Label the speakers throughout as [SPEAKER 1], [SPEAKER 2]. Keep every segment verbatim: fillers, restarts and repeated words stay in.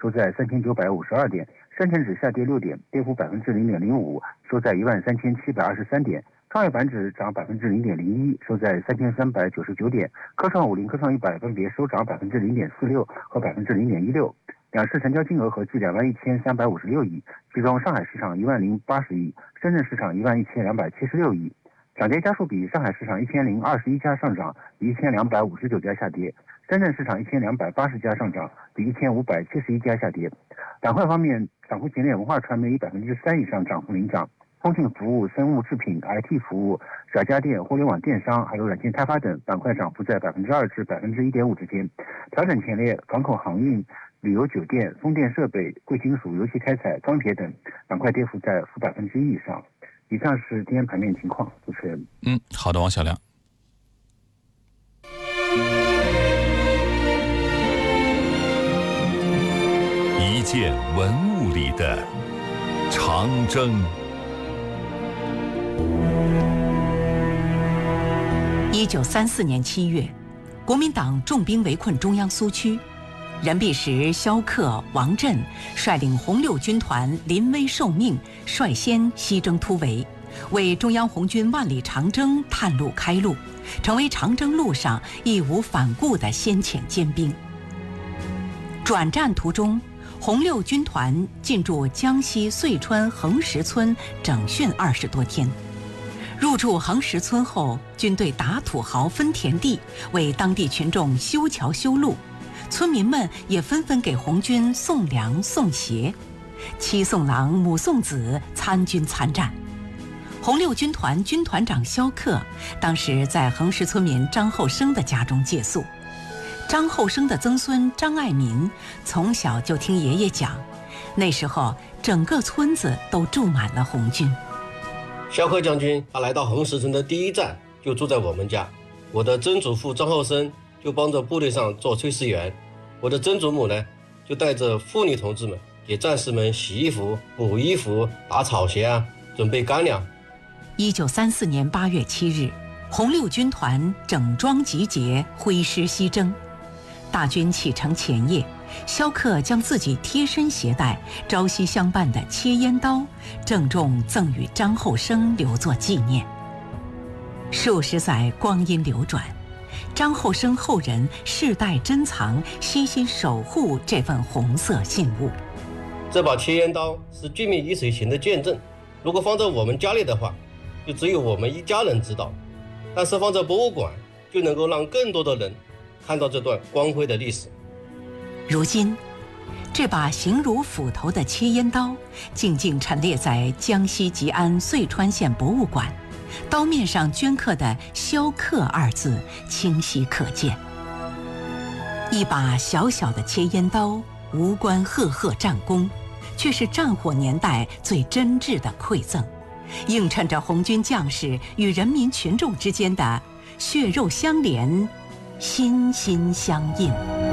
[SPEAKER 1] 收在三千九百五十二点，深成指下跌六点，跌幅百分之零点零五，收在一万三千七百二十三点。创业板指涨百分之零点零一，收在三千三百九十九点。科创五零、科创一百分别收涨百分之零点四六和百分之零点一六。两市成交金额合计两万一千三百五十六亿，其中上海市场一万零八十亿，深圳市场一万一千两百七十六亿。涨跌家数比：上海市场一千零二十一家上涨，比一千两百五十九家下跌；深圳市场一千两百八十家上涨，比一千五百七十一家下跌。板块方面，涨幅前列文化传媒以百分之三以上涨幅领涨。通信服务、生物制品、I T 服务、小家电、互联网电商，还有软件开发等板块涨幅在百分之二至百分之一点五之间。调整前列港口航运、旅游酒店、风电设备、贵金属、油气开采、钢铁等板块跌幅在负百分之一以上。以上是今天盘面情况，主持人。
[SPEAKER 2] 嗯，好的，王小亮。
[SPEAKER 3] 一件文物里的长征。
[SPEAKER 4] 一九三四年七月，国民党重兵围困中央苏区，任弼时、萧克、王震率领红六军团临危受命，率先西征突围，为中央红军万里长征探路开路，成为长征路上义无反顾的先遣尖兵。转战途中，红六军团进驻江西遂川横石村整训二十多天。入驻横石村后，军队打土豪分田地，为当地群众修桥修路，村民们也纷纷给红军送粮送鞋，妻送郎母送子，参军参战。红六军团军团长萧克当时在横石村民张后生的家中借宿。张后生的曾孙张爱民从小就听爷爷讲，那时候整个村子都住满了红军。
[SPEAKER 5] 萧克将军他来到横石村的第一站就住在我们家，我的曾祖父张后生就帮着部队上做炊事员，我的曾祖母呢就带着妇女同志们给战士们洗衣服、补衣服、打草鞋啊，准备干粮。
[SPEAKER 4] 一九三四年八月七日，红六军团整装集结，挥师西征。大军启程前夜，萧克将自己贴身携带、朝夕相伴的切烟刀郑重赠予张后生，留作纪念。数十载光阴流转，张后生后人世代珍藏、悉心守护这份红色信物。
[SPEAKER 5] 这把切烟刀是军民一水行的见证，如果放在我们家里的话，就只有我们一家人知道，但是放在博物馆，就能够让更多的人看到这段光辉的历史。
[SPEAKER 4] 如今，这把形如斧头的切烟刀静静陈列在江西吉安遂川县博物馆，刀面上镌刻的“萧克”二字清晰可见。一把小小的切烟刀，无关赫赫战功，却是战火年代最真挚的馈赠，映衬着红军将士与人民群众之间的血肉相连、心心相印。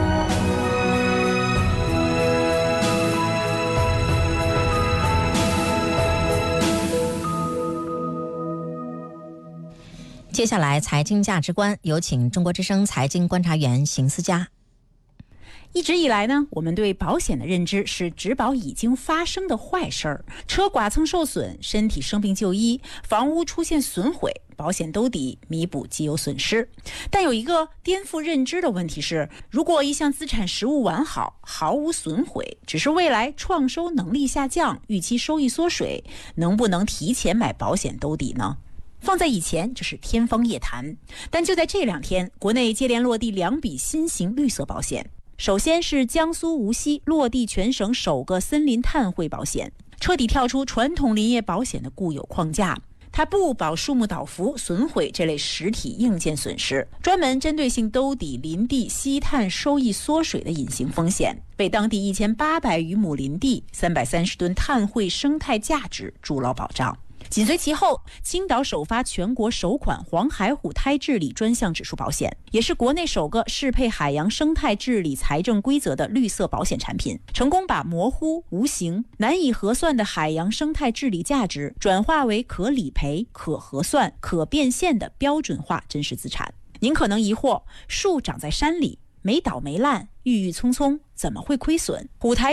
[SPEAKER 6] 接下来，财经价值观，有请中国之声财经观察员邢思佳。
[SPEAKER 7] 一直以来呢，我们对保险的认知是只保已经发生的坏事儿，车剐蹭受损、身体生病就医、房屋出现损毁，保险兜底弥补既有损失。但有一个颠覆认知的问题是，如果一项资产实物完好，毫无损毁，只是未来创收能力下降，预期收益缩水，能不能提前买保险兜底呢？放在以前，这是天方夜谭。但就在这两天，国内接连落地两笔新型绿色保险。首先是江苏无锡落地全省首个森林碳汇保险，彻底跳出传统林业保险的固有框架。它不保树木倒伏、损毁这类实体硬件损失，专门针对性兜底林地吸碳收益缩水的隐形风险，为当地一千八百余亩林地、三百三十吨碳汇生态价值筑牢保障。紧随其后，青岛首发全国首款黄海虎胎治理专项指数保险，也是国内首个适配海洋生态治理财政规则的绿色保险产品，成功把模糊、无形、难以核算的海洋生态治理价值转化为可理赔、可核算、可变现的标准化真实资产。您可能疑惑，树长在山里，没倒没烂，郁郁葱葱，怎么会亏损？虎胎